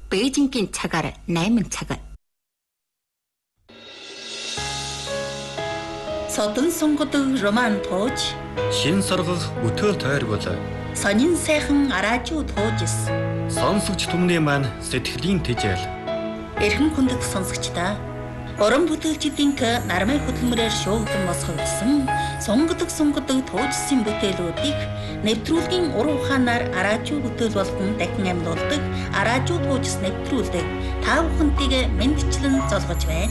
Бээжингийн цагаар 8 цаг. Содон сонгодог роман тууж, шин соргох бүтээл тойргуул. сонин сайхан араажуу туужс. Сонсогч түмний маань сэтгэлийн тэжээл. Эрхэм хүндэт сонсогчдаа уран бүтээлчдийн нармай хөдөлмөрөөр шуугдан босгогдсон сонгодог туужсын бүтээлүүдийг нэвтрүүлгийн уран ухаанаар араажуу бүтээл болгон дахин амьлуулдаг араажуу туужс нэвтрүүлдэг та бүхэнтэйг мэндчлэн золгож байна.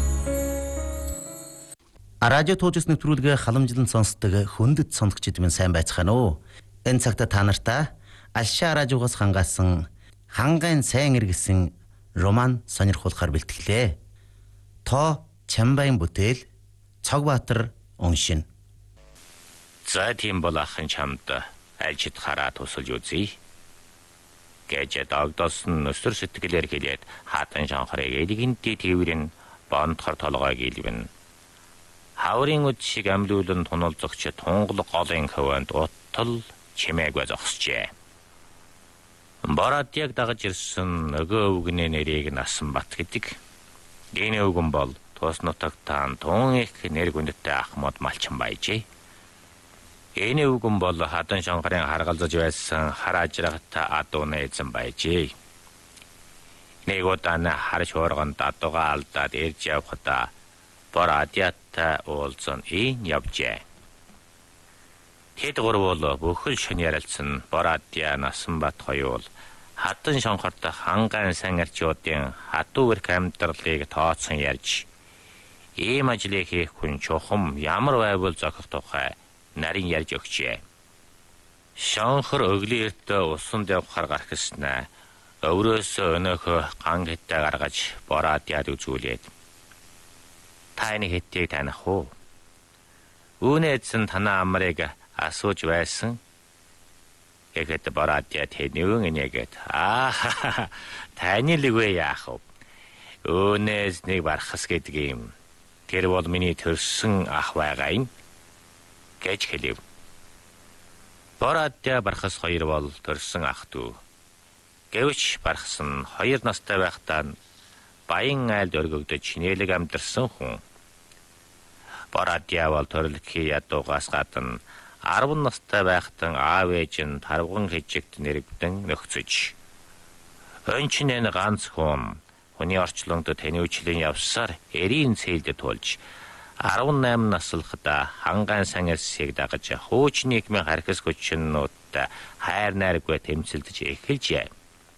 Араажуу туужс нэвтрүүлгээ халамжлан сонсдог хүндэт сонсогчид минь сайн байцгаана уу? Энэ цагта та нартай Алшаа араажуугаас хангаасан хангайн сайн иргэсэн роман сонирхуулахаар бэлтгэлээ. Тоо Чамбайн бүтээл Цогбаатар уншина. За тийм бол ахын чамд альжид хараа тусалж үзье. Гэж догдосон өсөр сэтгэлээр хэлээд хатан шанхарыг элгэнти тэрвэрэн бондхор толгойг илвэн. Хаврын үд шиг амьлуулан туналзагч тунгалаг голын хөвөнд уттал чимээг зогсжээ. Бороод яг дагаж ирсэн нөгөө өвгний нэрийг Насанбат гэдэг. Энэ өвгөн бол тус нутагтаан тун их нэр хүндтэй Ахмад малчин байжээ. Энэ өвгөн бол хатан шанхарын харгалзаж байсан хараажрагтай адууны эзэн байжээ. Нэг удаа хар шуурганд адууга алдаад ирж явхдаа Бородяттай уулзсан ийн явжээ. Тэд гурвол бүхэл шөнө ярилцсан Бородя Насанбат хоёул хатан шанхарт хангайн сан арчуудын хатуу эрх амьдралыг тооцсон ярьж ийм ажлыг хийх хүн чухам ямар байвал зохих тухай нарийн ярьж өгчээ. Шанхар өглөөртөө усан явахаар гарахснаа өврөөсөө өнөөхөө ган хэттэй гаргаж Бородяд үзүүлээд та энэ хэттийг таних уу? Үүнээдсэн танаа амрыг асууж байсан. Гэхэд Бородя тэнүүн инегээд таны лүгэ яах вэ? Өөнөөс нэг барахс гэдэг юм. Тэр бол миний төрсөн ах байгаа юм гэж хэлэв. Бородя барахс хоёр бол төрсөн ах дүү. Гэвч барахс нь 2 настай байхдаа баян айлд өргөгдөж нээлэг амьдарсан хүн. Бородя бол төрөлхий ядуугаас гадна 10 настай байхдаа аав ээж нь тарвган хижигт нэрвдэн нөхцөж. Өнчнэн ганц хүн хүний орчлонд таньуучлийн явсаар эрийн цээлд тулж 18 наслахда хангайн сан элсийг дагаж хуучныг мэн хархас хүчнүүдтэй хайр найргүй тэмцэлдэж эхэлжээ.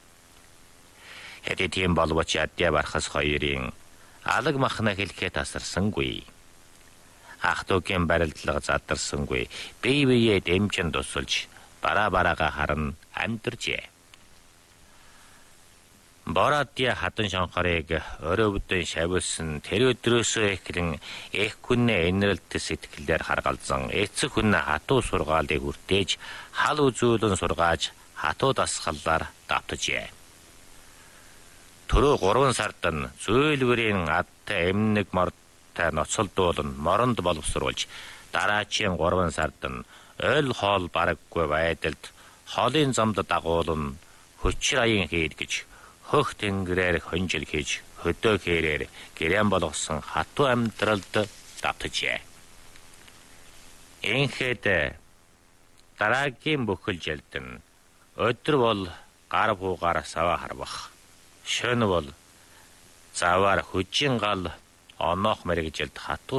Хэдий тийм боловч ядья барахс хоёрын алаг махна хэлхээ тасарсангүй. Ах дүүгийн барилдлага задарсангүй. Бие биеэ дэмжин тусалж бараагаа харан амьдаржээ. Бородя хатан шанхарыг өрөвдөн шавилсан тэр өдрөөсөө эхлэн их хүнээ инрэлт сэтгэлээр харгалзан эцэг хүн хатуу сургаалыг хүртээж хал үзүүлэн сургааж хатуу дасгалаар давтжээ. Түрүү 3 сард нь зөөлвөрийн адтай эмнэг мордтай ноцолдуулан моронд боловсруулж дараачийн 3 сард нь ойл хоол бараггүй байдалд хоолын замд дагуулан хүчир аян heid гэж хөх тэнгэрээр хонжил хийж хөдөө хэрээр гэрэн болгосон хатуу амьдралд давтжээ. Энхэд дараагийн бүхэл жилд нь өдөр бол гар буугаар сава харвах. Шөнө бол заваар хүжин гал оноох мэрэгжилд хатуу